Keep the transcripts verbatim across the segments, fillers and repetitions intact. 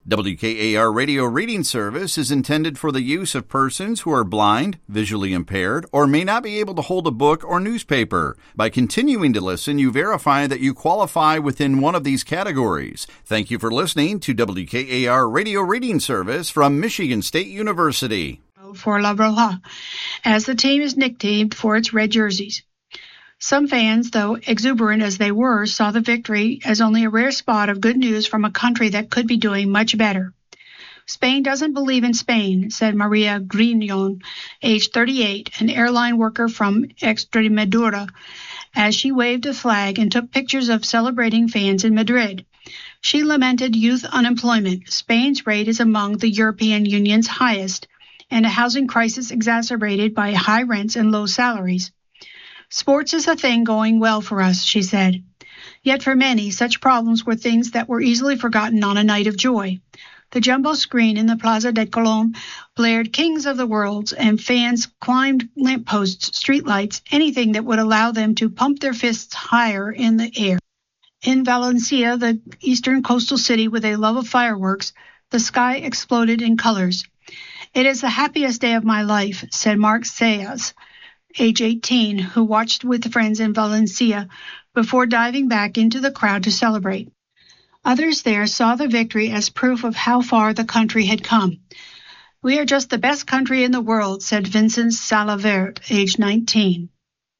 W K A R Radio Reading Service is intended for the use of persons who are blind, visually impaired, or may not be able to hold a book or newspaper. By continuing to listen, you verify that you qualify within one of these categories. Thank you for listening to W K A R Radio Reading Service from Michigan State University. For La Broja, as the team is nicknamed for its red jerseys. Some fans, though exuberant as they were, saw the victory as only a rare spot of good news from a country that could be doing much better. Spain doesn't believe in Spain, said Maria Griñón, age thirty-eight, an airline worker from Extremadura, as she waved a flag and took pictures of celebrating fans in Madrid. She lamented youth unemployment. Spain's rate is among the European Union's highest, and a housing crisis exacerbated by high rents and low salaries. Sports is a thing going well for us, she said. Yet for many, such problems were things that were easily forgotten on a night of joy. The jumbo screen in the Plaza de Colón blared Kings of the Worlds, and fans climbed lampposts, streetlights, anything that would allow them to pump their fists higher in the air. In Valencia, the eastern coastal city with a love of fireworks, the sky exploded in colors. It is the happiest day of my life, said Mark Sayas, age eighteen, who watched with friends in Valencia before diving back into the crowd to celebrate. Others there saw the victory as proof of how far the country had come. We are just the best country in the world, said Vincent Salavert, age nineteen.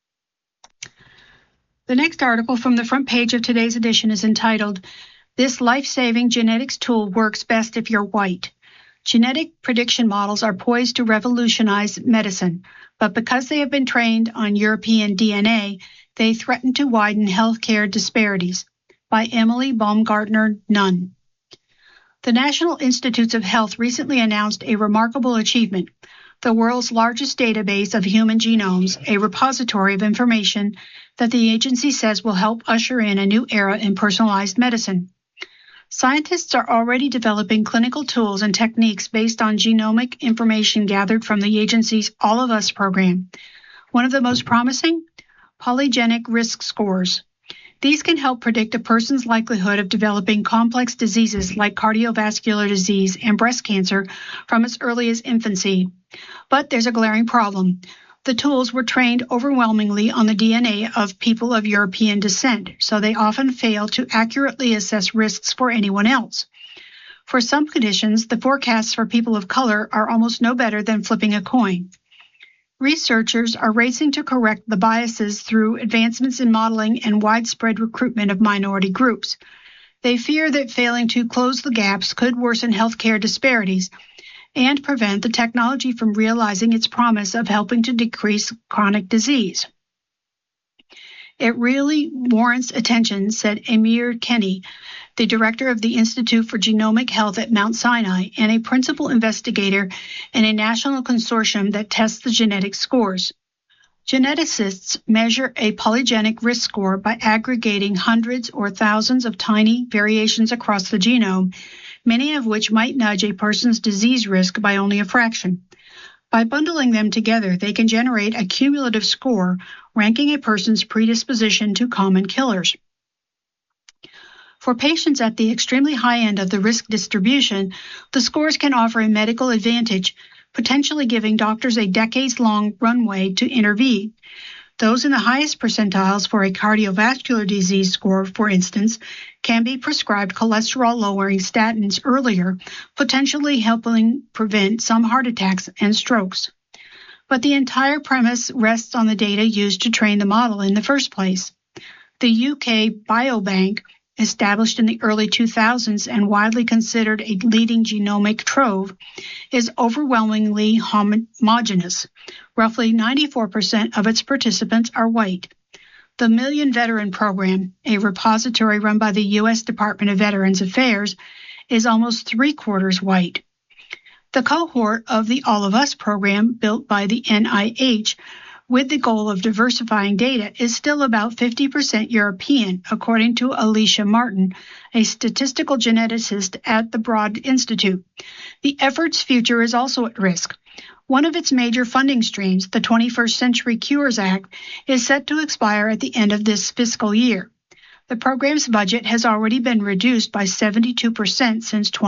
The next article from the front page of today's edition is entitled, "This Life-Saving Genetics Tool Works Best If You're White." Genetic prediction models are poised to revolutionize medicine, but because they have been trained on European D N A, they threaten to widen healthcare disparities. By Emily Baumgartner-Nunn. The National Institutes of Health recently announced a remarkable achievement, the world's largest database of human genomes, a repository of information that the agency says will help usher in a new era in personalized medicine. Scientists are already developing clinical tools and techniques based on genomic information gathered from the agency's All of Us program. One of the most promising? Polygenic risk scores. These can help predict a person's likelihood of developing complex diseases like cardiovascular disease and breast cancer from as early as infancy. But there's a glaring problem. The tools were trained overwhelmingly on the D N A of people of European descent, so they often fail to accurately assess risks for anyone else. For some conditions, the forecasts for people of color are almost no better than flipping a coin. Researchers are racing to correct the biases through advancements in modeling and widespread recruitment of minority groups. They fear that failing to close the gaps could worsen healthcare disparities and prevent the technology from realizing its promise of helping to decrease chronic disease. It really warrants attention, said Amir Kenny, the director of the Institute for Genomic Health at Mount Sinai and a principal investigator in a national consortium that tests the genetic scores. Geneticists measure a polygenic risk score by aggregating hundreds or thousands of tiny variations across the genome, many of which might nudge a person's disease risk by only a fraction. By bundling them together, they can generate a cumulative score ranking a person's predisposition to common killers. For patients at the extremely high end of the risk distribution, the scores can offer a medical advantage, potentially giving doctors a decades-long runway to intervene. Those in the highest percentiles for a cardiovascular disease score, for instance, can be prescribed cholesterol-lowering statins earlier, potentially helping prevent some heart attacks and strokes. But the entire premise rests on the data used to train the model in the first place. The U K Biobank, established in the early two thousands and widely considered a leading genomic trove, is overwhelmingly homogeneous. Roughly ninety-four percent of its participants are white. The Million Veteran Program, a repository run by the U S Department of Veterans Affairs, is almost three-quarters white. The cohort of the All of Us program, built by the N I H, with the goal of diversifying data, is still about fifty percent European, according to Alicia Martin, a statistical geneticist at the Broad Institute. The effort's future is also at risk. One of its major funding streams, the twenty-first Century Cures Act, is set to expire at the end of this fiscal year. The program's budget has already been reduced by seventy-two percent since twenty